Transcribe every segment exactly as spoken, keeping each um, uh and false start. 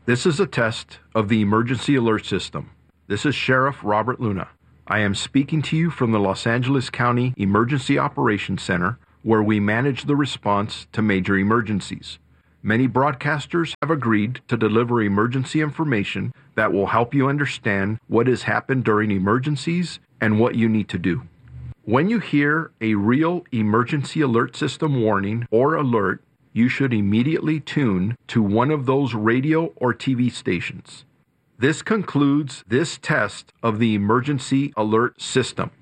This is a test of the emergency alert system. This is Sheriff Robert Luna. I am speaking to you from the Los Angeles County Emergency Operations Center, where we manage the response to major emergencies. Many broadcasters have agreed to deliver emergency information that will help you understand what has happened during emergencies and what you need to do. When you hear a real emergency alert system warning or alert, you should immediately tune to one of those radio or T V stations. This concludes this test of the emergency alert system.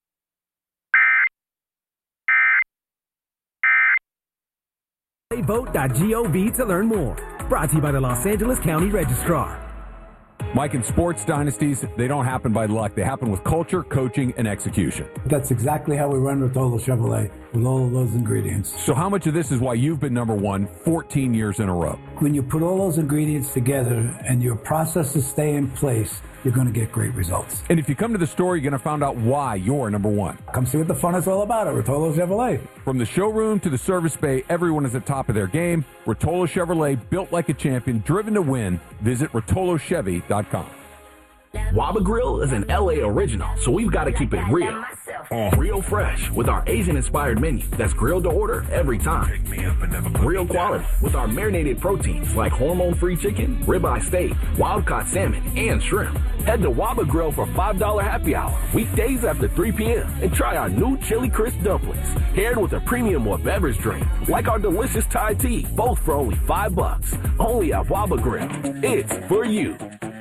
vote dot gov to learn more. Brought to you by the Los Angeles County Registrar. Mike, in sports dynasties, they don't happen by luck. They happen with culture, coaching, and execution. That's exactly how we run Rotolo Chevrolet, with all of those ingredients. So how much of this is why you've been number one fourteen years in a row? When you put all those ingredients together and your processes stay in place, you're going to get great results. And if you come to the store, you're going to find out why you're number one. Come see what the fun is all about at Rotolo Chevrolet. From the showroom to the service bay, everyone is at the top of their game. Rotolo Chevrolet, built like a champion, driven to win. Visit Rotolo Chevy dot com. Waba Grill is an L A original, so we've got to keep it real. Real fresh with our Asian-inspired menu that's grilled to order every time. Real quality with our marinated proteins like hormone-free chicken, ribeye steak, wild-caught salmon, and shrimp. Head to Waba Grill for five dollars happy hour, weekdays after three p.m. and try our new Chili Crisp dumplings, paired with a premium or beverage drink, like our delicious Thai tea, both for only five bucks. Only at Waba Grill. It's for you.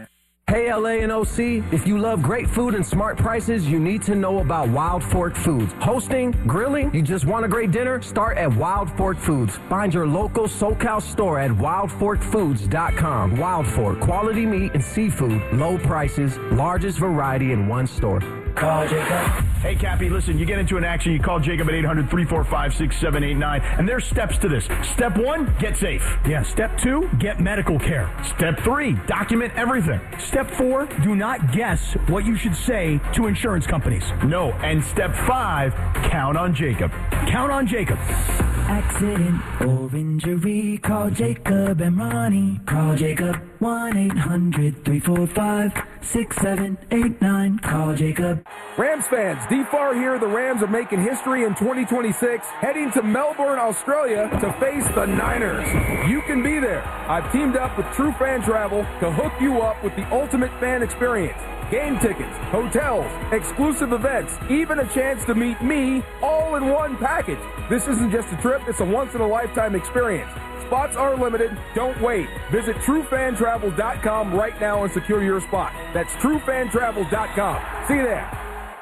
Hey L A and O C, if you love great food and smart prices, you need to know about Wild Fork Foods. Hosting, grilling, you just want a great dinner? Start at Wild Fork Foods. Find your local SoCal store at wild fork foods dot com. Wild Fork, quality meat and seafood, low prices, largest variety in one store. Call Jacob. Hey, Cappy, listen, you get into an accident, you call Jacob at eight hundred, three four five, six seven eight nine, and there's steps to this. Step one, get safe. Yeah, step two, get medical care. Step three, document everything. Step four, do not guess what you should say to insurance companies. No, and step five, count on Jacob. Count on Jacob. Accident or injury, call Jacob and Ronnie. Call Jacob, one eight hundred, three four five, six seven eight nine. Call Jacob. Rams fans, D F A R here. The Rams are making history in twenty twenty-six, heading to Melbourne, Australia to face the Niners. You can be there. I've teamed up with True Fan Travel to hook you up with the ultimate fan experience. Game tickets, hotels, exclusive events, even a chance to meet me, all in one package. This isn't just a trip, it's a once-in-a-lifetime experience. Spots are limited. Don't wait. Visit true fan travel dot com right now and secure your spot. That's true fan travel dot com. See you there.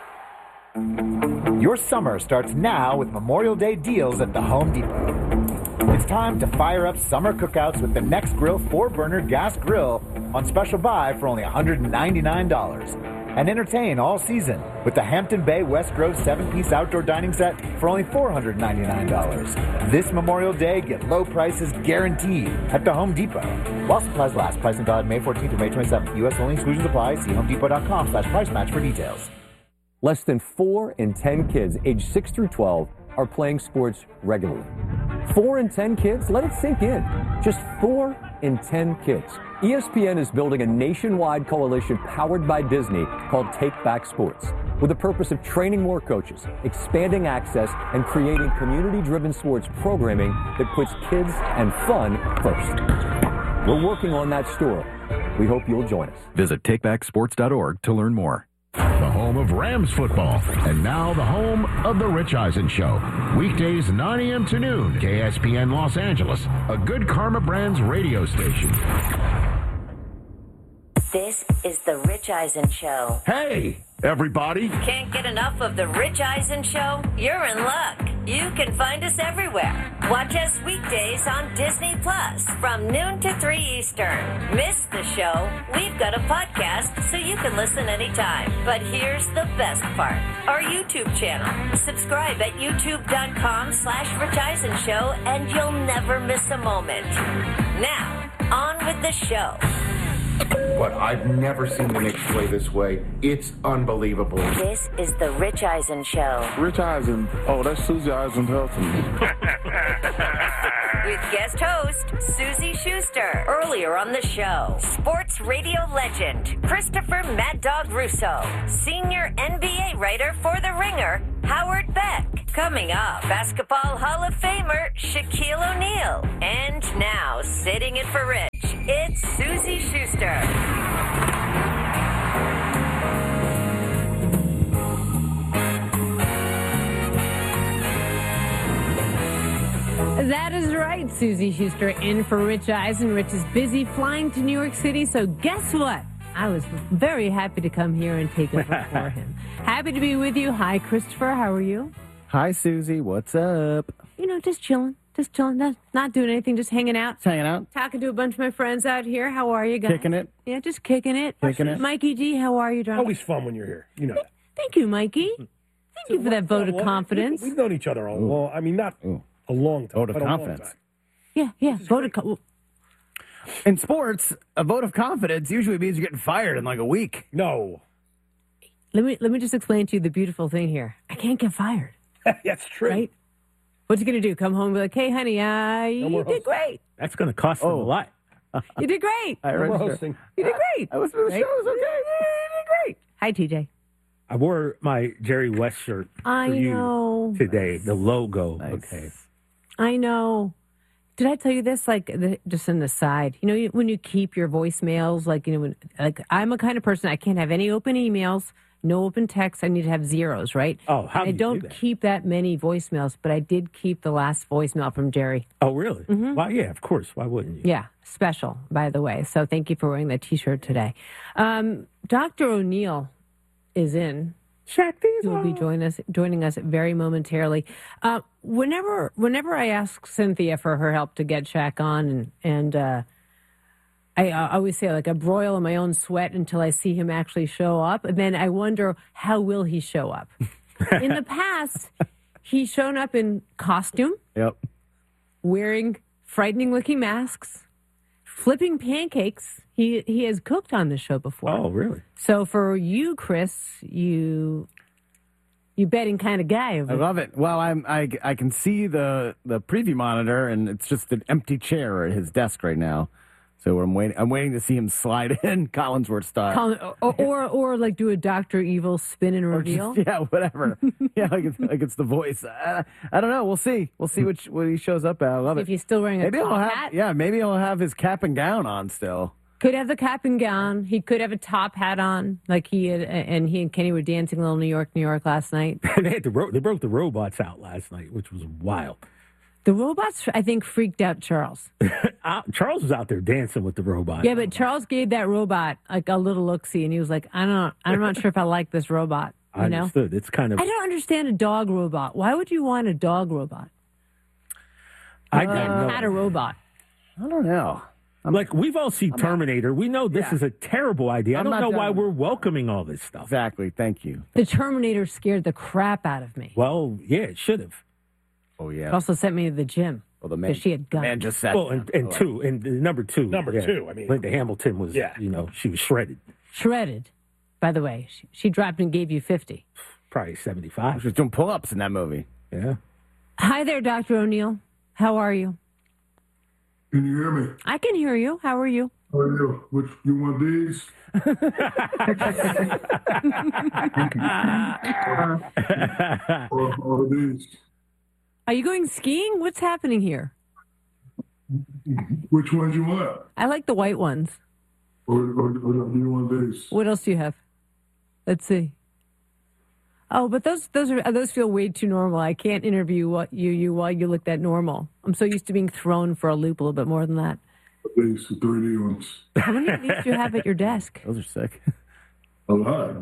Your summer starts now with Memorial Day deals at the Home Depot. It's time to fire up summer cookouts with the Next Grill four-burner gas grill on special buy for only one hundred ninety-nine dollars. And entertain all season with the Hampton Bay West Grove seven-piece outdoor dining set for only four hundred ninety-nine dollars. This Memorial Day, get low prices guaranteed at the Home Depot. While supplies last. Pricing valid May fourteenth through May twenty-seventh. U S only. Exclusions apply. See home depot dot com slash price match for details. Less than four in ten kids aged six through twelve are playing sports regularly. Four in ten kids? Let it sink in. Just four in ten kids. E S P N is building a nationwide coalition powered by Disney called Take Back Sports, with the purpose of training more coaches, expanding access, and creating community-driven sports programming that puts kids and fun first. We're working on that story. We hope you'll join us. Visit take back sports dot org to learn more. The home of Rams football, and now the home of The Rich Eisen Show. Weekdays nine a.m. to noon, K S P N Los Angeles, a Good Karma Brands radio station. This is The Rich Eisen Show. Hey, everybody. Can't get enough of The Rich Eisen Show? You're in luck. You can find us everywhere. Watch us weekdays on Disney Plus from noon to three Eastern. Miss the show? We've got a podcast so you can listen anytime. But here's the best part. Our YouTube channel. Subscribe at youtube dot com slash Rich Eisen Show and you'll never miss a moment. Now, on with the show. But I've never seen the Knicks play this way. It's unbelievable. This is the Rich Eisen Show. Rich Eisen. Oh, that's Susie Eisenberg. with guest host Susie Schuster. Earlier on the show, sports radio legend Christopher Mad Dog Russo, senior N B A writer for The Ringer, Howard Beck. Coming up, Basketball Hall of Famer Shaquille O'Neal. And now, sitting in for Rich, it's Susie Schuster. That is right, Susie Schuster in for Rich Eisen. Rich is busy flying to New York City, so guess what? I was very happy to come here and take over for him. Happy to be with you. Hi, Christopher. How are you? Hi, Susie. What's up? You know, just chilling. Just chilling. Not, not doing anything. Just hanging out. Just hanging out. Talking to a bunch of my friends out here. How are you guys? Kicking it. Yeah, just kicking it. Kicking it. Mikey D, how are you, darling? Always fun when you're here. You know that. Thank you, Mikey. Thank So you for that what- vote of what- confidence. we- We've known each other a long, I mean, not Ooh. a long time. Vote of but a long confidence. time. Yeah, yeah. Vote of confidence. In sports, a vote of confidence usually means you're getting fired in like a week. No. Let me let me just explain to you the beautiful thing here. I can't get fired. That's true. Right? What's he going to do? Come home and be like, hey, honey, uh, you more did great. That's going to cost them Oh. a lot. You did great. I No more register. hosting. You did great. I was the Right? show was okay. You did great. Hi, T J. I wore my Jerry West shirt I for you know. today. The logo. Nice. Okay. I know. Did I tell you this? Like, the, just an aside. You know, you- when you keep your voicemails, like, you know, when, like, I'm a kind of person, I can't have any open emails, no open texts. I need to have zeros, right? Oh, how do I you don't do that? keep that many voicemails, but I did keep the last voicemail from Jerry. Oh, really? Mhm. Well, yeah, of course. Why wouldn't you? Yeah, special, by the way. So thank you for wearing that T-shirt today. Um, Doctor O'Neill is in. Shaq He will be joining us, joining us very momentarily. Uh, whenever, whenever I ask Cynthia for her help to get Shaq on, and and uh, I, I always say, like, I broil in my own sweat until I see him actually show up, and then I wonder, how will he show up? In the past, he's shown up in costume, Yep. wearing frightening-looking masks, flipping pancakes. He he has cooked on the show before. Oh, really? So for you, Chris, you you betting kind of guy. I love it. Well, I'm I, I can see the the preview monitor, and it's just an empty chair at his desk right now. So I'm waiting. I'm waiting to see him slide in Collinsworth style. Call, or, or or like do a Doctor Evil spin and Or reveal. just- yeah, whatever. yeah, like it's, like it's the voice. I, I don't know. We'll see. We'll see which what he shows up at. I love If it. he's still wearing a Maybe top he'll have. hat, Yeah, maybe he'll have his cap and gown on still. could have the cap and gown. He could have a top hat on, like he had, and he and Kenny were dancing a little New York, New York last night. they had the ro- they broke the robots out last night, which was wild. The robots, I think, freaked out Charles. Uh, Charles was out there dancing with the robot. Yeah, but Charles gave that robot like a little look-see, and he was like, "I don't, I'm not sure if I like this robot." You I know? understood. It's kind of. I don't understand a dog robot. Why would you want a dog robot? I Uh, don't Not a know. robot. I don't know. Like, we've all seen Terminator. We know this Yeah. is a terrible idea. I I'm don't not know why done. we're welcoming all this stuff. Exactly. Thank you. The Terminator scared the crap out of me. Well, yeah, it should have. Oh It yeah. also sent me to the gym Well, the man, because she had guns. man just sat. Well, and, and two, and uh, number two. Number yeah. two, I mean- Linda Hamilton was, Yeah. you know, she was shredded. Shredded, by the way. She, she dropped and gave you fifty. Probably seventy-five. She was doing pull-ups in that movie. Yeah. Hi there, Doctor O'Neill. How are you? Can you hear me? I can hear you. How are you? How are you? Which you want these? or, or these? Are you going skiing? What's happening here? Which ones you want? I like the white ones. Or, or, or do you want these? What else do you have? Let's see. Oh, but those those are those feel way too normal. I can't interview what you you while you look that normal. I'm so used to being thrown for a loop a little bit more than that. These, the three D ones. How many of these do you have at your desk? Those are sick. A lot.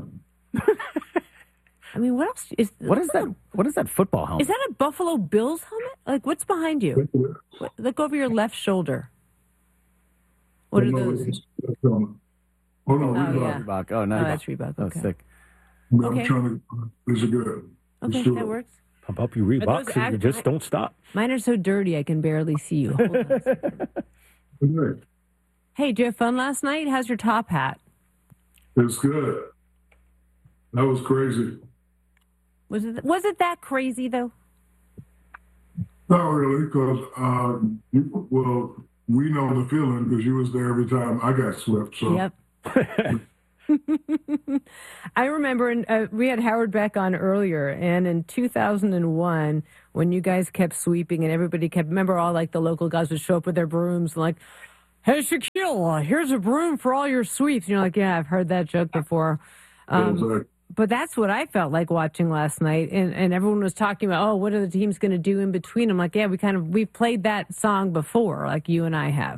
I mean, what else is What is that? What is that football helmet? Is that a Buffalo Bills helmet? Like, what's behind you? What, look over your left shoulder. What are no, those? it's- it's, um, Oh, no, Oh, Reebok. yeah. Reebok. Oh, nice. Oh, that's Reebok. Oh, Okay. sick. I'm Okay. trying to, these are good. Let's Okay, do that it. works. Pump up your Are those Reeboks and you act- just don't stop. Mine are so dirty I can barely see you. Hold on a second. Good. Hey, did you have fun last night? How's your top hat? It's good. That was crazy. Was it was it that crazy though? I Not really, because uh, you, well, we know the feeling because you was there every time I got swept. So. Yep. I remember in, uh, we had Howard Beck on earlier, and in two thousand one, when you guys kept sweeping and everybody kept, remember all like the local guys would show up with their brooms and like, hey, Shaquille, uh, here's a broom for all your sweeps. And you're like, yeah, I've heard that joke before. Um, Exactly. But that's what I felt like watching last night. And, and everyone was talking about, oh, what are the teams going to do in between? I'm like, yeah, we kind of, we've played that song before, like you and I have.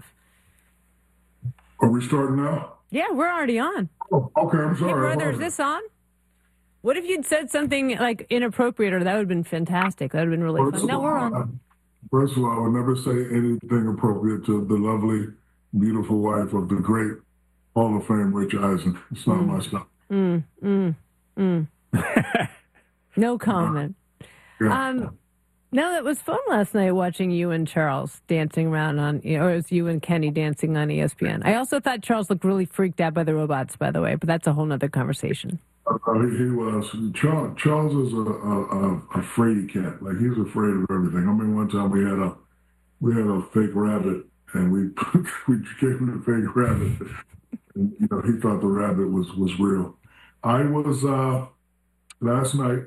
Are we starting now? Yeah, we're already on. Oh, okay, I'm Hey, sorry. brother, is this on? What if you'd said something like inappropriate, or that would have been fantastic? That would have been really First fun. No, of we're all, on. First of all, I would never say anything appropriate to the lovely, beautiful wife of the great Hall of Fame Rich Eisen. It's not Mm. my stuff. Mm, mm, mm. No comment. Yeah. Um, no, it was fun last night watching you and Charles dancing around on, you know, or it was you and Kenny dancing on E S P N. I also thought Charles looked really freaked out by the robots, by the way, but that's a whole nother conversation. Uh, he, he was. Charles, Charles is a, a, a, a fraidy cat. Like, he's afraid of everything. I mean, one time we had a we had a fake rabbit, and we we gave him the fake rabbit. And, you know, he thought the rabbit was, was real. I was, uh, last night,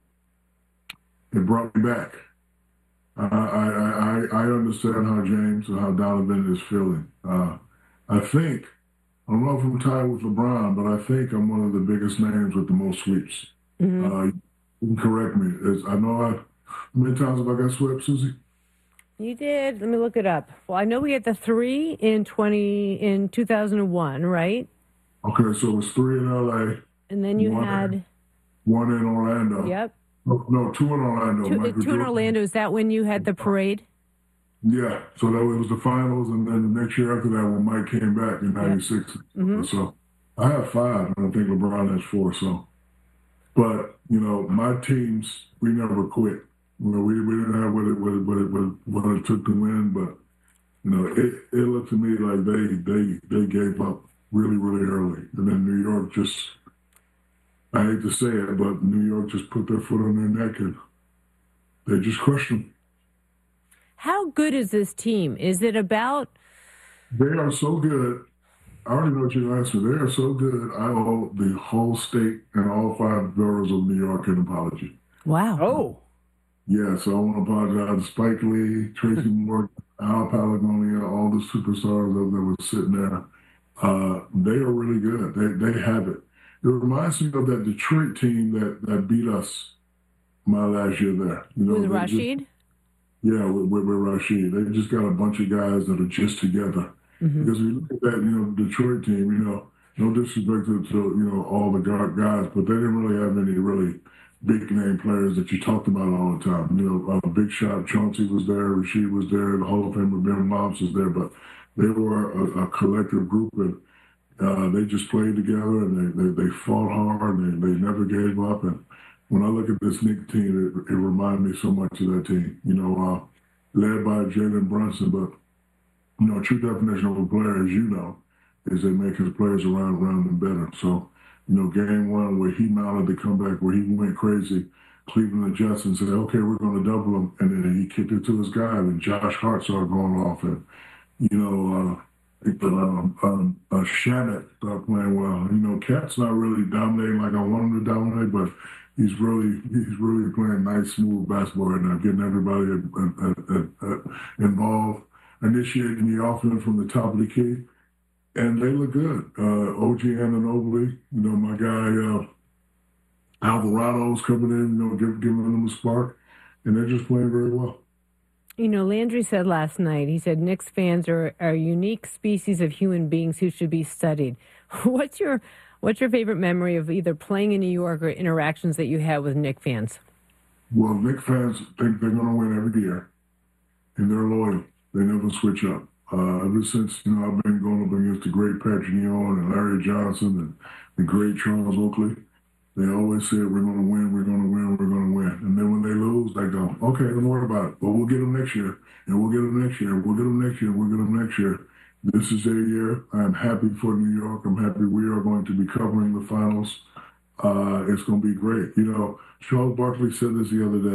it brought me back. I, I, I, I understand how James and how Donovan is feeling. Uh, I think, I don't know if I'm tied with LeBron, but I think I'm one of the biggest names with the most sweeps. Mm-hmm. Uh, you can correct me. It's, I know I, how many times have I got swept, Susie? You did. Let me look it up. Well, I know we had the three in twenty in two thousand one, right? Okay, so it was three in L A. And then you one, had one in Orlando. Yep. No, no two in Orlando. two, the Michael two in Jordan. Orlando. Is that when you had the parade? Yeah, so that was the finals, and then the next year after that, when Mike came back in ninety-six. Mm-hmm. So I have five, and I think LeBron has four. So, but you know, my teams, we never quit. You know, we we didn't have what it what it, what it, what it, what it took to win, but you know, it it looked to me like they they they gave up really really early, and then New York just. I hate to say it, but New York just put their foot on their neck and they just crushed them. How good is this team? Is it about? They are so good. I already know what you're asking. They are so good. I owe the whole state and all five boroughs of New York an apology. Wow. Oh. Yeah, so I want to apologize to Spike Lee, Tracy Morgan, Al Palagonia, all the superstars that, that were sitting there. Uh, they are really good. They they have it. It reminds me of that Detroit team that, that beat us my last year there. You know, With they Rashid? Just, yeah, with, with, with Rashid. They just got a bunch of guys that are just together. Mm-hmm. Because if you look at that, you know, Detroit team, you know, no disrespect to, to you know, all the guys, but they didn't really have any really big name players that you talked about all the time. You know, uh, Big Shot, Chauncey was there, Rashid was there, the Hall of Famer Ben Wallace was there, but they were a, a collective group, and uh, they just played together, and they, they, they fought hard, and they, they never gave up. And when I look at this Knicks team, it, it reminds me so much of that team, you know, uh, led by Jalen Brunson, but, you know, true definition of a player, as you know, is they make his players around, around them better. So, you know, game one where he mounted the comeback, where he went crazy, Cleveland adjusted and said, okay, we're going to double him. And then he kicked it to his guy, and Josh Hart started going off. And, you know, uh, I think that um, um, uh, Shannon started playing well. You know, Cat's not really dominating like I want him to dominate, but he's really he's really playing nice, smooth basketball right now, getting everybody uh, uh, uh, uh, involved, initiating the offense from the top of the key. And they look good. Uh, O G Anunoby, you know, my guy uh, Alvarado's coming in, you know, give, giving them a spark. And they're just playing very well. You know, Landry said last night, he said Knicks fans are, are a unique species of human beings who should be studied. What's your what's your favorite memory of either playing in New York or interactions that you had with Knicks fans? Well, Knicks fans think they're going to win every year, and they're loyal. They never switch up. Uh, ever since, you know, I've been going up against the great Patrick Ewing and Larry Johnson and the great Charles Oakley, they always said, we're going to win, we're going to win, we're going to win. And then when they lose, they go, okay, don't worry about it. But we'll get them next year, and we'll get them next year, we'll get them next year, we'll get them next year. This is their year. I'm happy for New York. I'm happy we are going to be covering the finals. Uh, it's going to be great. You know, Charles Barkley said this the other day.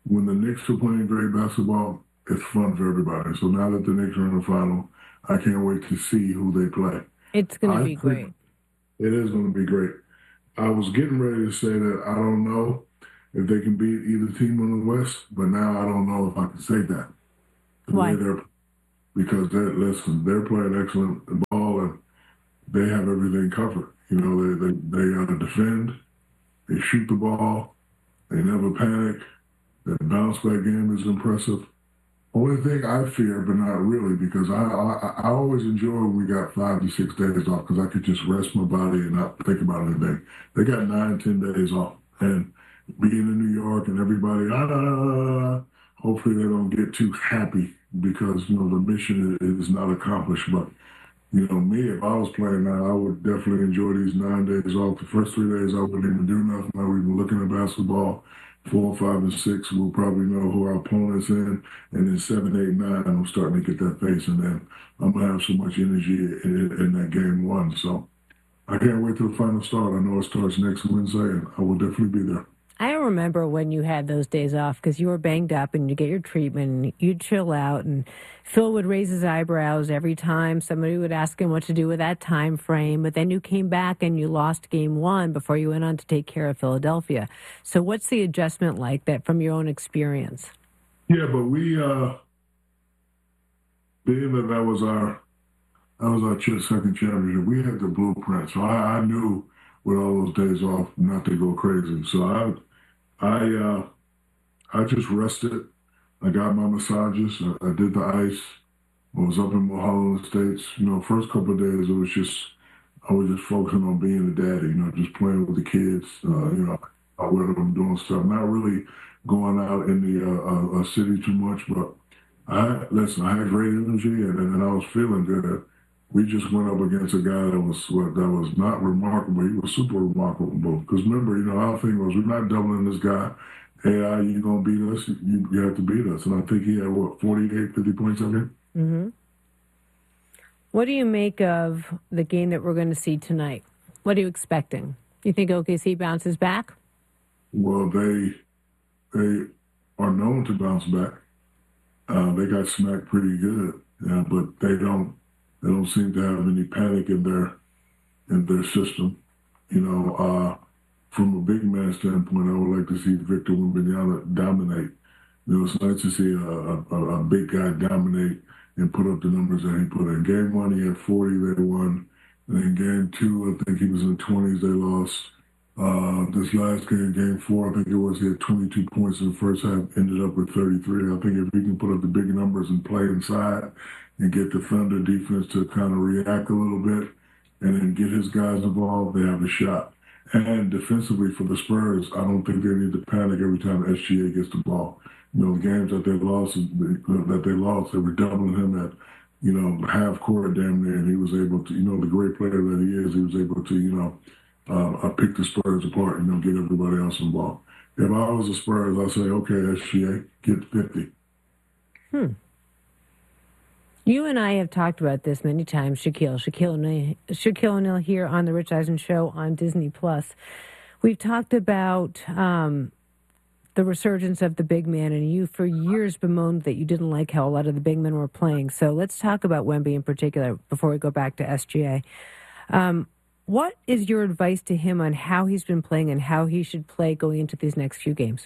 when the Knicks are playing great basketball, it's fun for everybody. So now that the Knicks are in the final, I can't wait to see who they play. It's going to be think great. It is going to be great. I was getting ready to say that I don't know if they can beat either team in the West, but now I don't know if I can say that. The Why? way they're, because they're, listen, they're playing excellent ball and they have everything covered. You know, they they, they uh, defend, they shoot the ball, they never panic. Their bounce back game is impressive. Only thing I fear, but not really, because I, I I always enjoy when we got five to six days off because I could just rest my body and not think about anything. They got nine, ten days off, and being in New York and everybody, ah, hopefully they don't get too happy because you know the mission is, is not accomplished. But you know me, if I was playing now, I would definitely enjoy these nine days off. The first three days I wouldn't even do nothing. I would be looking at basketball. Four, five, and six, we'll probably know who our opponent's in. And then seven, eight, nine, I'm starting to get that pace. And then I'm going to have so much energy in, in that game one. So I can't wait till the final start. I know it starts next Wednesday, and I will definitely be there. I remember when you had those days off because you were banged up and you get your treatment and you'd chill out. And Phil would raise his eyebrows every time somebody would ask him what to do with that time frame. But then you came back and you lost game one before you went on to take care of Philadelphia. So what's the adjustment like that from your own experience? Yeah, but we, uh, being that that was our, that was our ch- second championship, we had the blueprint. So I, I knew with all those days off not to go crazy. So I, I, uh, I just rested. I got my massages. I, I did the ice. I was up in Mulholland Estates. You know, first couple of days it was just, I was just focusing on being a daddy. You know, just playing with the kids. Uh, you know, out with them doing stuff. Not really going out in the uh, uh, city too much, but I listen. I had great energy and, and I was feeling good. We just went up against a guy that was what that was not remarkable. He was super remarkable. Because remember, you know, our thing was we're not doubling this guy. Hey, uh, you gonna beat us? You, you have to beat us. And I think he had what forty-eight, fifty points on him. Mm-hmm. What do you make of the game that we're going to see tonight? What are you expecting? You think O K C bounces back? Well, they they are known to bounce back. Uh, they got smacked pretty good, yeah, but they don't. They don't seem to have any panic in their in their system. You know, uh, from a big man standpoint, I would like to see Victor Wembanyama dominate. You know, it's nice to see a, a, a big guy dominate and put up the numbers that he put in. Game one, he had forty, they won. And then game two, I think he was in the twenties, they lost. Uh, this last game, game four, I think it was, he had twenty-two points in the first half, ended up with thirty-three. I think if he can put up the big numbers and play inside, and get the Thunder defense to kind of react a little bit and then get his guys involved, they have a shot. And defensively for the Spurs, I don't think they need to panic every time S G A gets the ball. You know, the games that they lost, that they lost, they were doubling him at, you know, half court damn near, and he was able to, you know, the great player that he is, he was able to, you know, uh, pick the Spurs apart, you know, get everybody else involved. If I was the Spurs, I'd say, okay, S G A, get fifty. Hmm. You and I have talked about this many times, Shaquille. Shaquille O'Neal, Shaquille O'Neal here on the Rich Eisen Show on Disney Plus. We've talked about um, the resurgence of the big man, and you for years bemoaned that you didn't like how a lot of the big men were playing. So let's talk about Wemby in particular before we go back to S G A. Um, what is your advice to him on how he's been playing and how he should play going into these next few games?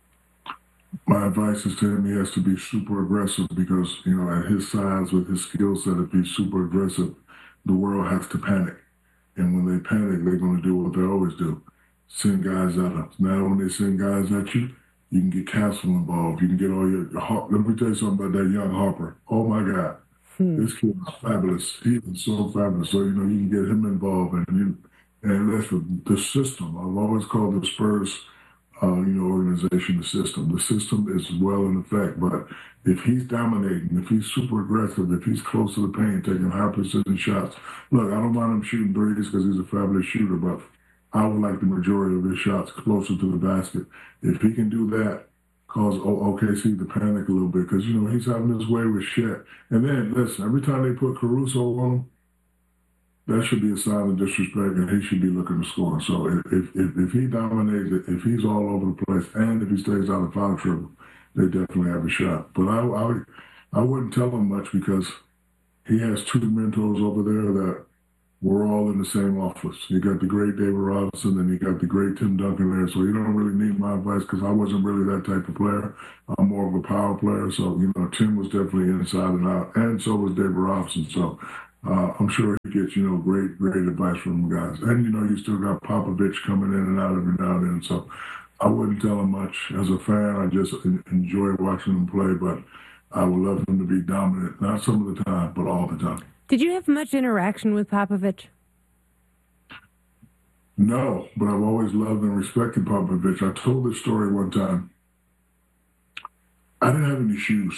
My advice is to him, he has to be super aggressive because, you know, at his size, with his skill set, if he's super aggressive, the world has to panic. And when they panic, they're going to do what they always do, send guys at us. Now, when they send guys at you, you can get Castle involved. You can get all your, your let me tell you something about that young Harper. Oh, my God. Hmm. This kid is fabulous. He is so fabulous. So, you know, you can get him involved. And, you, and that's the, the system. I've always called the Spurs Uh, you know, organization, the system. The system is well in effect, but if he's dominating, if he's super aggressive, if he's close to the paint, taking high precision shots, look, I don't mind him shooting threes because he's a fabulous shooter, but I would like the majority of his shots closer to the basket. If he can do that, cause O K C to panic a little bit because, you know, he's having his way with Shaq. And then, listen, every time they put Caruso on him, that should be a sign of disrespect, and he should be looking to score. So if if, if, if he dominates it, if he's all over the place, and if he stays out of foul trouble, they definitely have a shot. But I, I, I wouldn't tell him much because he has two mentors over there that we're all in the same office. You got the great David Robinson, and you got the great Tim Duncan there. So you don't really need my advice because I wasn't really that type of player. I'm more of a power player. So, you know, Tim was definitely inside and out, and so was David Robinson. So uh, I'm sure he gets, you know, great, great advice from the guys. And, you know, you still got Popovich coming in and out every now and then. So I wouldn't tell him much. As a fan, I just enjoy watching him play, but I would love him to be dominant, not some of the time, but all the time. Did you have much interaction with Popovich? No, but I've always loved and respected Popovich. I told this story one time. I didn't have any shoes.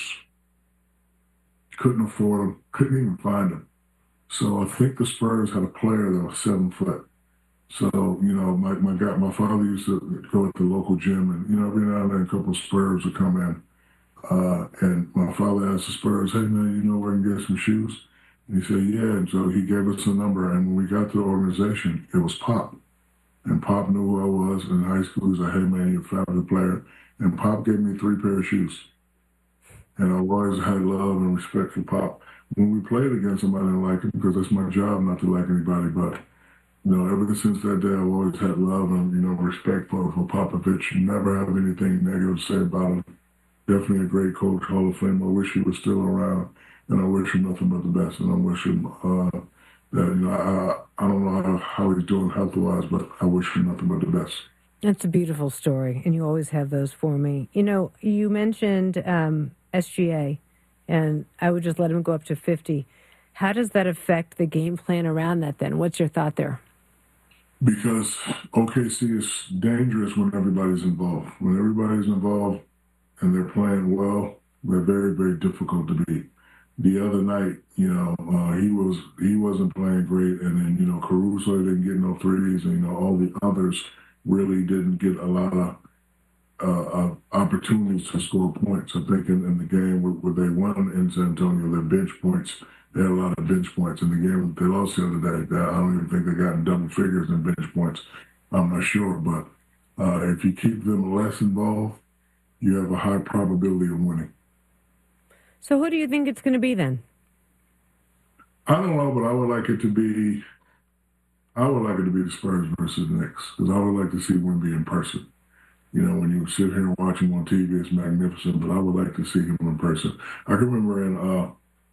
Couldn't afford them. Couldn't even find them. So I think the Spurs had a player that was seven foot. So, you know, my my guy, my father used to go at the local gym, and, you know, every now and then a couple of Spurs would come in. Uh, and my father asked the Spurs, hey, man, you know where I can get some shoes? And he said, yeah. And so he gave us a number. And when we got to the organization, it was Pop. And Pop knew who I was in high school. He said, hey, man, you're a fabulous player. And Pop gave me three pair of shoes. And I've always had love and respect for Pop. When we played against him, I didn't like him because that's my job not to like anybody. But, you know, ever since that day, I've always had love and, you know, respect for, for Popovich. Never have anything negative to say about him. Definitely a great coach, Hall of Fame. I wish he was still around. And I wish him nothing but the best. And I wish him uh, that, you know, I, I don't know how, how he's doing health-wise, but I wish him nothing but the best. That's a beautiful story, and you always have those for me. You know, you mentioned um, S G A, and I would just let him go up to fifty. How does that affect the game plan around that then? What's your thought there? Because O K C is dangerous when everybody's involved. When everybody's involved and they're playing well, they're very, very difficult to beat. The other night, you know, uh, he was he wasn't playing great, and then, you know, Caruso didn't get no threes, and, you know, all the others really didn't get a lot of uh, uh, opportunities to score points. I think in, in the game where, where they won in San Antonio, their bench points, they had a lot of bench points. In the game they lost the other day, I don't even think they got in double figures in bench points. I'm not sure, but uh, if you keep them less involved, you have a high probability of winning. So who do you think it's going to be then? I don't know, but I would like it to be, I would like it to be the Spurs versus the Knicks, because I would like to see Wemby in person. You know, when you sit here and watch him on T V, it's magnificent, but I would like to see him in person. I can remember in uh,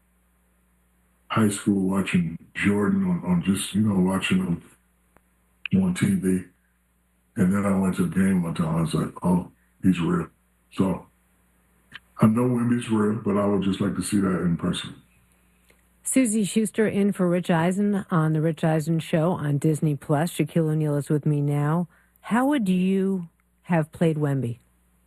high school watching Jordan on, on just, you know, watching him on T V. And then I went to the game one time. I was like, oh, he's real. So I know Wemby's real, but I would just like to see that in person. Susie Schuster in for Rich Eisen on The Rich Eisen Show on Disney Plus. Shaquille O'Neal is with me now. How would you have played Wemby?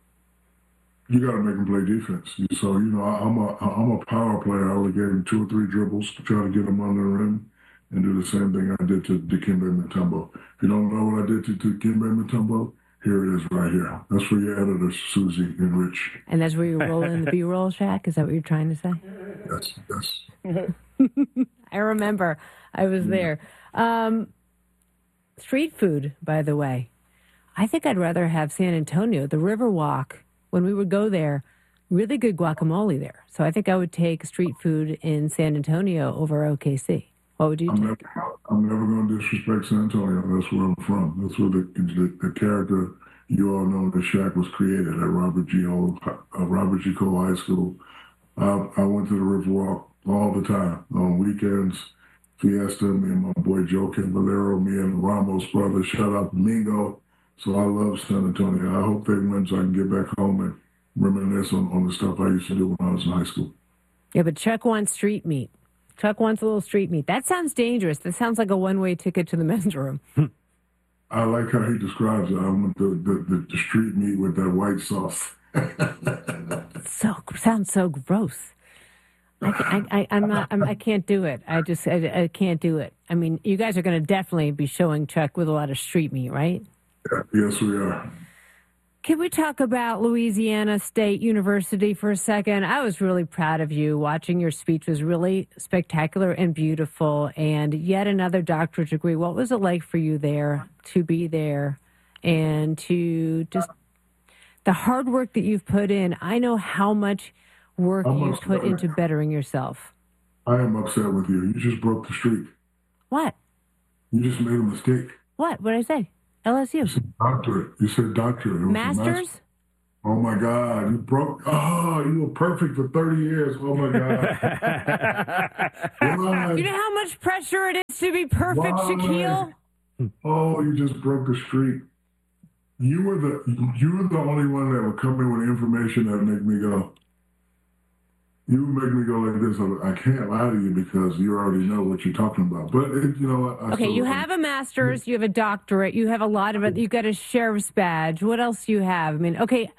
You got to make him play defense. So, you know, I'm a I'm a power player. I would have gave him two or three dribbles to try to get him under the rim and do the same thing I did to Dikembe Mutombo. If you don't know what I did to Dikembe Mutombo, here it is right here. That's for your editors, Susie and Rich. And that's where you're rolling the B-roll, Shaq? Is that what you're trying to say? Yes, yes. I remember. I was there. Um, street food, by the way. I think I'd rather have San Antonio, the Riverwalk. When we would go there, really good guacamole there. So I think I would take street food in San Antonio over O K C. What would you I'm take? Never, I'm never going to disrespect San Antonio. That's where I'm from. That's where the the, the character you all know that Shaq was created at Robert G. Cole, uh, Robert G. Cole High School. Uh, I went to the Riverwalk all the time on weekends. Fiesta, me and my boy Joe Cavallero, me and Ramos brothers. Shout out to Mingo. So I love San Antonio. I hope they win so I can get back home and reminisce on, on the stuff I used to do when I was in high school. Yeah, but Chuck wants street meat. Chuck wants a little street meat. That sounds dangerous. That sounds like a one-way ticket to the men's room. I like how he describes it. I want the, the, the, the street meat with that white sauce. so sounds so gross. I, I, I, I'm not. I'm, I can't do it. I just. I, I can't do it. I mean, you guys are going to definitely be showing Chuck with a lot of street meat, right? Yeah, yes, we are. Can we talk about Louisiana State University for a second? I was really proud of you. Watching your speech was really spectacular and beautiful, and yet another doctorate degree. What was it like for you there, to be there, and to just the hard work that you've put in? I know how much work I'm you've upset. put into bettering yourself. I am upset with you. You just broke the streak. What? You just made a mistake. What? What did I say? L S U. You said doctorate. You said doctorate. It was a Masters? master. Oh, my God. You broke. Oh, you were perfect for thirty years. Oh, my God. Why? You know how much pressure it is to be perfect, Why? Shaquille? Oh, you just broke the streak. You were the you were the only one that would come in with information that would make me go. You would make me go like this. I can't lie to you because you already know what you're talking about. But it, you know what? I Okay, still you love have a master's, you have a doctorate, you have a lot of it. You've got a sheriff's badge. What else do you have? I mean, okay,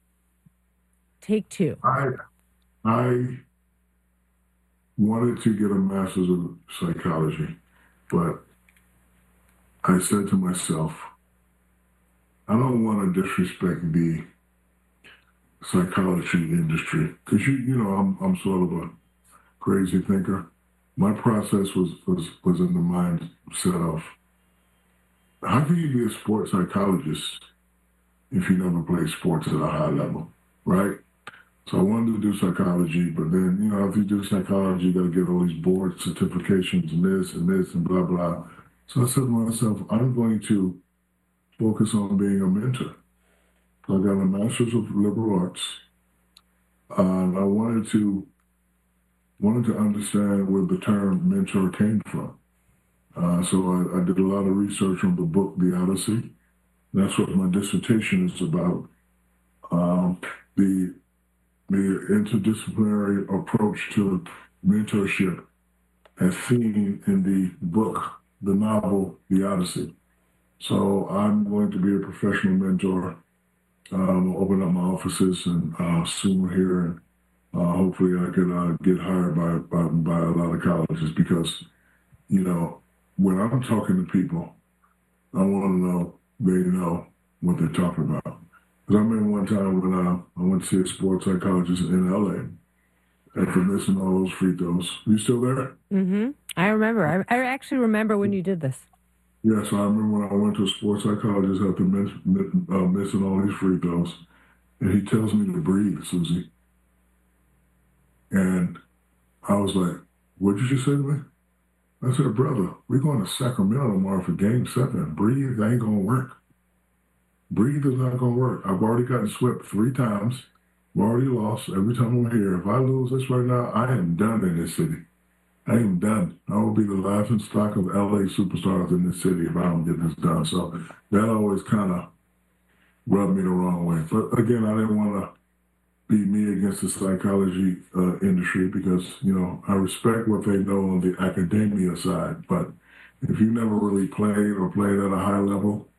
take two. I I wanted to get a master's of psychology, but I said to myself, I don't want to disrespect the psychology industry because you you know I'm I'm sort of a crazy thinker. My process was was was in the mindset of how can you be a sports psychologist if you never played sports at a high level, right? So I wanted to do psychology, but then you know if you do psychology, you got to get all these board certifications and this and this and blah blah. So I said to myself, I'm going to focus on being a mentor. I got a master's of liberal arts. Uh, I wanted to wanted to understand where the term mentor came from. Uh, so I, I did a lot of research on the book The Odyssey. That's what my dissertation is about. Um, the the interdisciplinary approach to mentorship as seen in the book, the novel The Odyssey. So I'm going to be a professional mentor. Um, I'll open up my offices and uh, soon here, and uh, hopefully I could uh, get hired by, by by a lot of colleges because, you know, when I'm talking to people, I want to know they know what they're talking about. Because I remember one time when uh, I went to see a sports psychologist in L A after missing all those free throws. You still there? Mm-hmm. I remember. I, I actually remember when you did this. Yeah, so I remember when I went to a sports psychologist after miss, uh, missing all these free throws, and he tells me to breathe, Susie. And I was like, what'd you just say to me? I said, brother, we're going to Sacramento tomorrow for game seven. Breathe ain't going to work. Breathe is not going to work. I've already gotten swept three times. I've already lost every time I'm here. If I lose this right now, I am done in this city. I am done. I will be the laughing stock of L A superstars in this city if I don't get this done. So that always kind of rubbed me the wrong way. But again, I didn't want to be me against the psychology uh, industry because, you know, I respect what they know on the academia side. But if you never really played or played at a high level,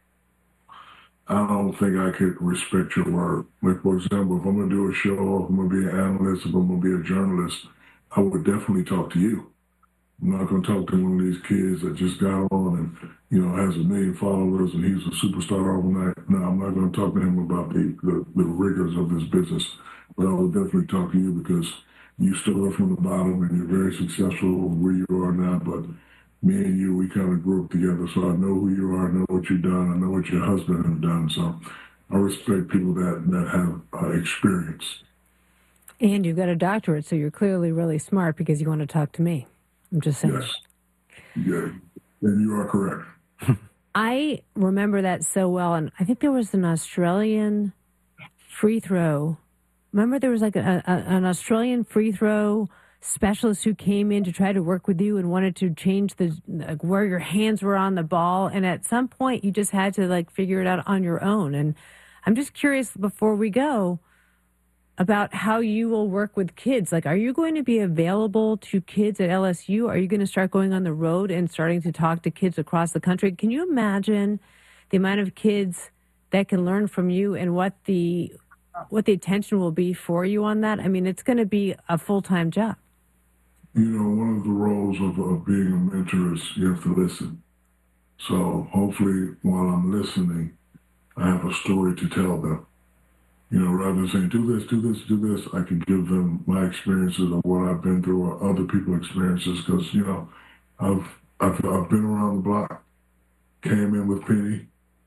I don't think I could respect your word. Like, for example, if I'm going to do a show, if I'm going to be an analyst, if I'm going to be a journalist, I would definitely talk to you. I'm not going to talk to one of these kids that just got on and, you know, has a million followers and he's a superstar overnight. No, I'm not going to talk to him about the, the, the rigors of this business. But I will definitely talk to you because you started from the bottom and you're very successful where you are now. But me and you, we kind of grew up together. So I know who you are, I know what you've done, I know what your husband has done. So I respect people that, that have uh, experience. And you've got a doctorate, so you're clearly really smart because you want to talk to me. I'm just saying. Yes. Yeah, and you are correct. I remember that so well, and I think there was an Australian free throw. Remember there was like a, a, an Australian free throw specialist who came in to try to work with you and wanted to change the like, where your hands were on the ball, and at some point you just had to like figure it out on your own. And I'm just curious before we go about how you will work with kids. Like, are you going to be available to kids at L S U? Are you going to start going on the road and starting to talk to kids across the country? Can you imagine the amount of kids that can learn from you and what the what the attention will be for you on that? I mean, it's going to be a full-time job. You know, one of the roles of, of being a mentor is you have to listen. So hopefully while I'm listening, I have a story to tell them. You know, rather than saying, do this, do this, do this, I can give them my experiences of what I've been through or other people's experiences because, you know, I've, I've, I've been around the block, came in with Penny,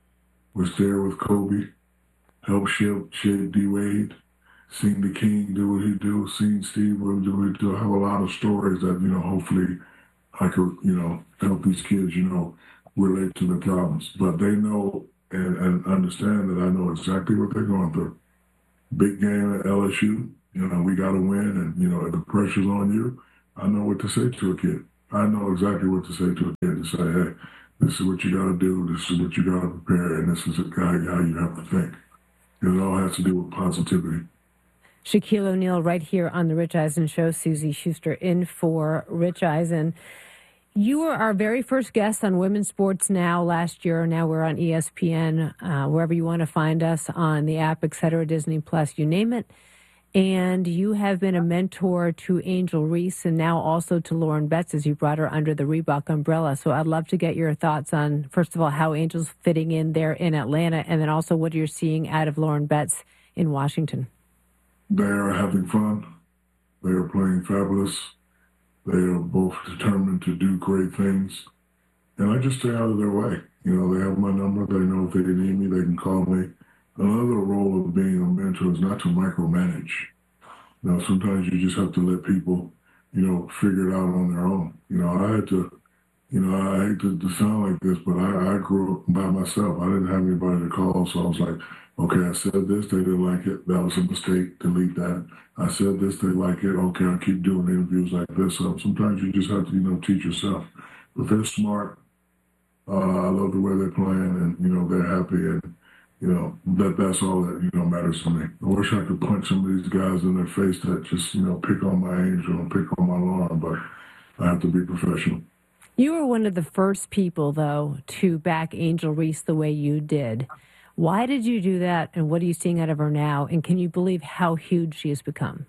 was there with Kobe, helped shape, shape D-Wade, seen the King do what he do, seen Steve do what he do. I have a lot of stories that, you know, hopefully I could, you know, help these kids, you know, relate to the problems. But they know and, and understand that I know exactly what they're going through. Big game at L S U, you know, we got to win, and, you know, the pressure's on you. I know what to say to a kid. I know exactly what to say to a kid to say, hey, this is what you got to do, this is what you got to prepare, and this is how you have to think. It all has to do with positivity. Shaquille O'Neal right here on The Rich Eisen Show. Susie Schuster in for Rich Eisen. You were our very first guest on Women's Sports Now last year. Now we're on E S P N, uh, wherever you want to find us, on the app, et cetera, Disney Plus, you name it. And you have been a mentor to Angel Reese and now also to Lauren Betts as you brought her under the Reebok umbrella. So I'd love to get your thoughts on, first of all, how Angel's fitting in there in Atlanta, and then also what you're seeing out of Lauren Betts in Washington. They are having fun. They are playing fabulous. They are both determined to do great things. And I just stay out of their way. You know, they have my number. They know if they need me, they can call me. Another role of being a mentor is not to micromanage. You know, sometimes you just have to let people, you know, figure it out on their own. You know, I had to, you know, I hate to, to sound like this, but I, I grew up by myself. I didn't have anybody to call, so I was like, okay, I said this, they didn't like it. That was a mistake. Delete that. I said this, they like it. Okay, I'll keep doing interviews like this. So sometimes you just have to, you know, teach yourself. But they're smart. Uh, I love the way they're playing, and, you know, they're happy. And, you know, that that's all that, you know, matters to me. I wish I could punch some of these guys in their face that just, you know, pick on my Angel and pick on my Lauren, but I have to be professional. You were one of the first people, though, to back Angel Reese the way you did. Why did you do that, and what are you seeing out of her now? And can you believe how huge she has become?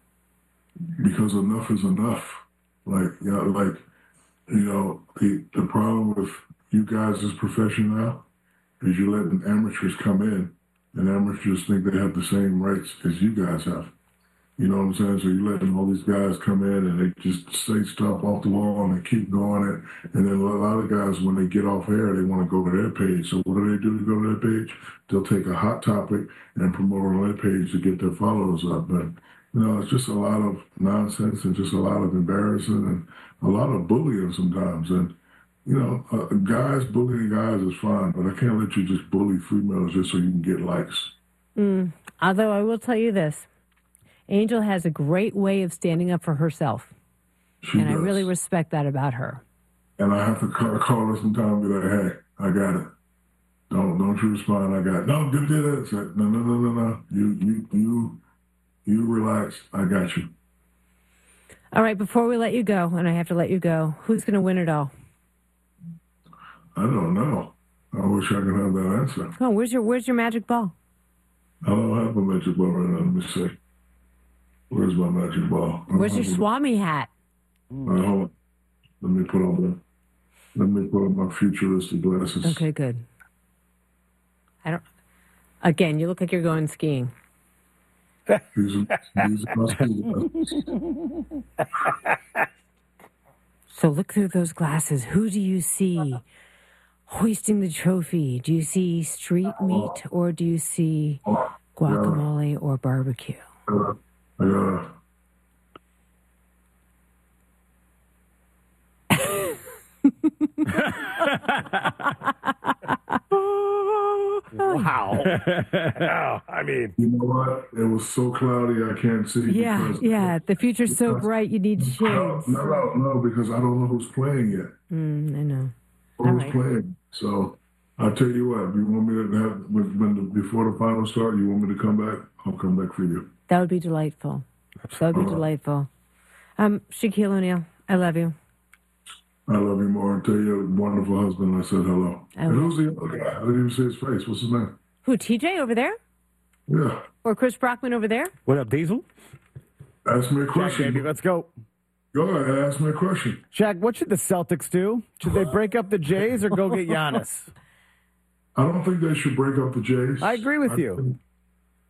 Because enough is enough. Like, you know, like, you know, the, the problem with you guys' profession now is you're letting amateurs come in, and amateurs think they have the same rights as you guys have. You know what I'm saying? So you're letting all these guys come in, and they just say stuff off the wall, and they keep going it. And then a lot of guys, when they get off air, they want to go to their page. So what do they do to go to their page? They'll take a hot topic and promote it on their page to get their followers up. But, you know, it's just a lot of nonsense and just a lot of embarrassing and a lot of bullying sometimes. And, you know, uh, guys bullying guys is fine, but I can't let you just bully females just so you can get likes. Mm. Although I will tell you this. Angel has a great way of standing up for herself. She and does. I really respect that about her. And I have to call, call her sometime and be like, hey, I got it. Don't don't you respond, I got it. No, do that. Say, no, no, no, no, no. You, you, you, you relax. I got you. All right, before we let you go, and I have to let you go, who's going to win it all? I don't know. I wish I could have that answer. Oh, where's your where's your magic ball? I don't have a magic ball right now. Let me see. Where's my magic ball? Where's your Swami hat? All right, hold on. Let me put on the, let me put on my futuristic glasses. Okay, good. I don't. Again, you look like you're going skiing. These are, these are my school glasses. So look through those glasses. Who do you see hoisting the trophy? Do you see street meat, or do you see guacamole or barbecue? Uh, I got Wow. Oh, I mean, you know what? It was so cloudy I can't see. Yeah, because, yeah. The future's so bright you need shades. No, no, no, because I don't know who's playing yet. Mm, I know. Who's All right. playing? So I'll tell you what. You want me to have when, when the, before the final start? You want me to come back? I'll come back for you. That would be delightful. That would be All right. delightful. Um, Shaquille O'Neal, I love you. I love you more. And tell your wonderful husband I said hello. I And will. who's the other guy? I didn't even see his face. What's his name? Who, T J over there? Yeah. Or Chris Brockman over there? What up, Diesel? Ask me a question. Baby, let's go. Go ahead. Ask me a question. Shaq, what should the Celtics do? Should they break up the Jays or go get Giannis? I don't think they should break up the Jays. I agree with I you. think-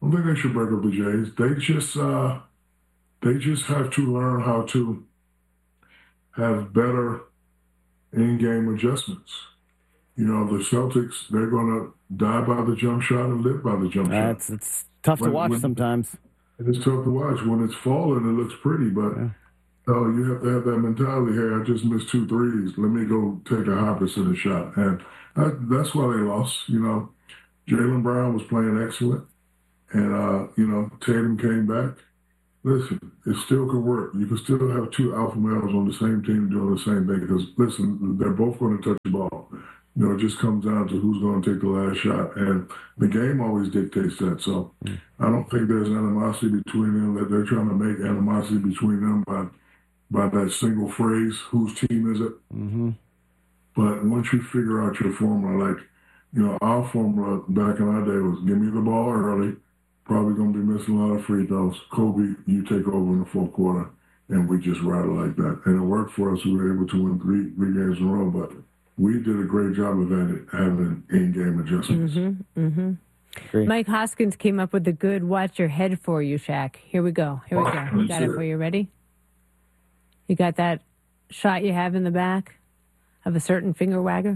don't think they should break up the Jays. They just uh, they just have to learn how to have better in-game adjustments. You know, the Celtics, they're going to die by the jump shot and live by the jump uh, shot. It's, it's tough when, to watch when, sometimes. It's tough to watch. When it's falling, it looks pretty, but yeah. oh, you have to have that mentality. Hey, I just missed two threes. Let me go take a high percentage shot. And that, that's why they lost. You know, Jaylen Brown was playing excellent. And, uh, you know, Tatum came back. Listen, it still could work. You can still have two alpha males on the same team doing the same thing because, listen, they're both going to touch the ball. You know, it just comes down to who's going to take the last shot. And the game always dictates that. So I don't think there's animosity between them, that they're trying to make animosity between them by, by that single phrase, whose team is it? Mm-hmm. But once you figure out your formula, like, you know, our formula back in our day was give me the ball early, probably going to be missing a lot of free throws. Kobe, you take over in the fourth quarter, and we just rattle like that. And it worked for us. We were able to win three, three games in a row, but we did a great job of having in-game adjustments. Mm-hmm, mm-hmm. Mike Hoskins came up with a good watch your head for you, Shaq. Here we go. Here we go. We got it for you. Ready? You got that shot you have in the back of a certain finger wagger?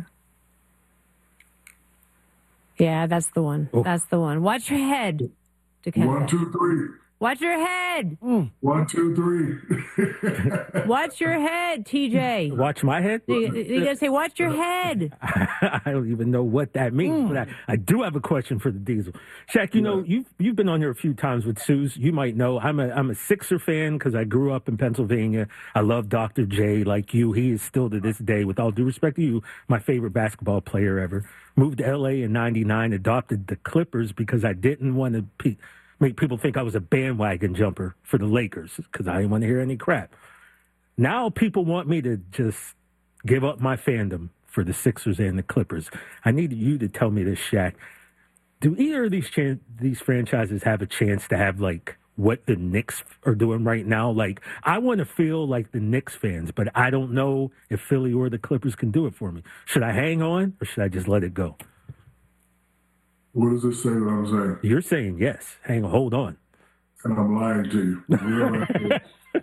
Yeah, that's the one. Oh. That's the one. Watch your head. One, two, three. Watch your head. Mm. One, two, three. Watch your head, T J. Watch my head? You, you got to say, watch your head. I don't even know what that means, mm. but I, I do have a question for the Diesel. Shaq, you yeah. know, you've, you've been on here a few times with Suze. You might know I'm a, I'm a Sixer fan because I grew up in Pennsylvania. I love Doctor J like you. He is still to this day, with all due respect to you, my favorite basketball player ever. Moved to L A in ninety-nine, adopted the Clippers because I didn't want to pe- make people think I was a bandwagon jumper for the Lakers because I didn't want to hear any crap. Now people want me to just give up my fandom for the Sixers and the Clippers. I need you to tell me this, Shaq. Do either of these chan- these franchises have a chance to have, like, what the Knicks are doing right now? Like, I want to feel like the Knicks fans, but I don't know if Philly or the Clippers can do it for me. Should I hang on or should I just let it go? What does this say that I'm saying? You're saying yes. Hang on, hold on. And I'm lying to you.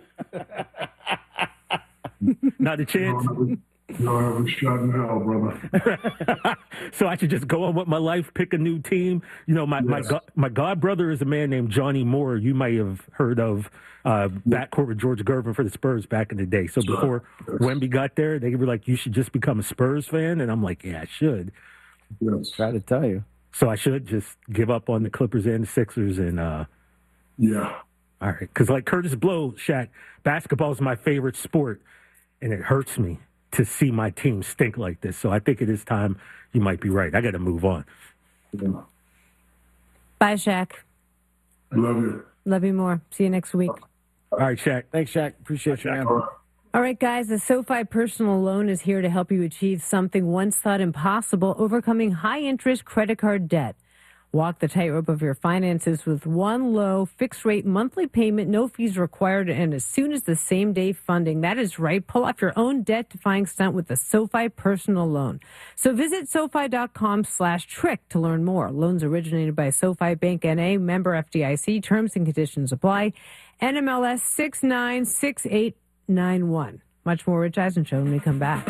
Not a chance. You don't have a shot in hell, brother. So I should just go on with my life, pick a new team. You know, my yes. my, go- my god brother is a man named Johnny Moore. You may have heard of uh, backcourt with George Gervin for the Spurs back in the day. So before yes. Wemby got there, they were like, "You should just become a Spurs fan," and I'm like, "Yeah, I should." Yes. Try to tell you. So I should just give up on the Clippers and the Sixers and uh, yeah. All right, because like Curtis Blow, Shaq, basketball is my favorite sport, and it hurts me to see my team stink like this. So I think it is time. You might be right. I got to move on. Yeah. Bye, Shaq. Love you. Love you more. See you next week. All right, Shaq. Thanks, Shaq. Appreciate you, man. All right, guys, the SoFi Personal Loan is here to help you achieve something once thought impossible, overcoming high-interest credit card debt. Walk the tightrope of your finances with one low, fixed-rate monthly payment, no fees required, and as soon as the same-day funding. That is right. Pull off your own debt-defying stunt with the SoFi Personal Loan. So visit SoFi.com slash trick to learn more. Loans originated by SoFi Bank N A, member F D I C. Terms and conditions apply. N M L S six nine six eight nine one. Much more Rich Eisen Show when we come back.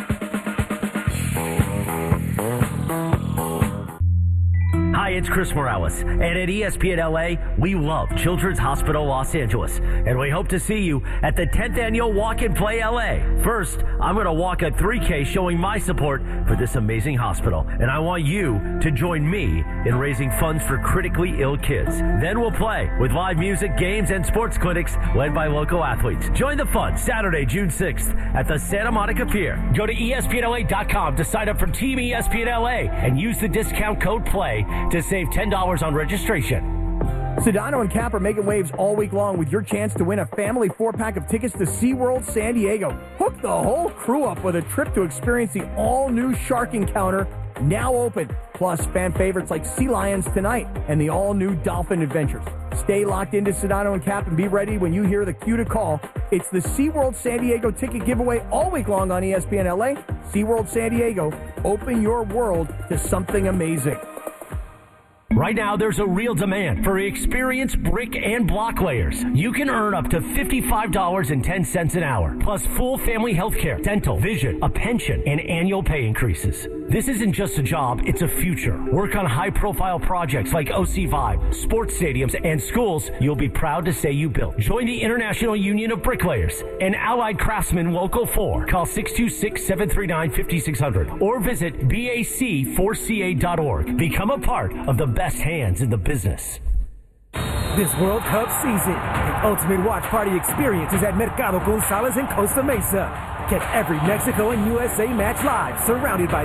Hi, it's Chris Morales, and at E S P N L A, we love Children's Hospital Los Angeles, and we hope to see you at the tenth Annual Walk and Play L A. First, I'm going to walk a three K showing my support for this amazing hospital, and I want you to join me in raising funds for critically ill kids. Then we'll play with live music, games, and sports clinics led by local athletes. Join the fun Saturday, June sixth at the Santa Monica Pier. Go to E S P N L A dot com to sign up for Team E S P N L A and use the discount code PLAY to save ten dollars on registration. Sedano and Cap are making waves all week long with your chance to win a family four-pack of tickets to SeaWorld San Diego. Hook the whole crew up with a trip to experience the all-new Shark Encounter, now open. Plus, fan favorites like Sea Lions Tonight and the all-new Dolphin Adventures. Stay locked into Sedano and Cap and be ready when you hear the cue to call. It's the SeaWorld San Diego ticket giveaway all week long on E S P N L A. SeaWorld San Diego, open your world to something amazing. Right now, there's a real demand for experienced brick and block layers. You can earn up to fifty-five dollars and ten cents an hour, plus full family health care, dental, vision, a pension, and annual pay increases. This isn't just a job, it's a future. Work on high-profile projects like O C Vibe, sports stadiums, and schools you'll be proud to say you built. Join the International Union of Bricklayers and Allied Craftsmen Local four. Call six two six, seven three nine, five six zero zero or visit B A C four C A dot org. Become a part of the best hands in the business. This World Cup season, the ultimate watch party experience is at Mercado Gonzalez in Costa Mesa. Get every Mexico and U S A match live, surrounded by